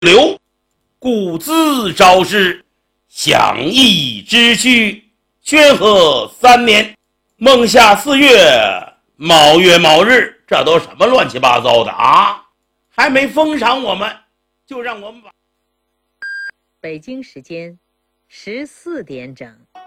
流，故自昭示，响应之序，宣和3年，孟夏4月卯月卯日，这都什么乱七八糟的啊！还没封赏我们，就让我们把。 北京时间14点整。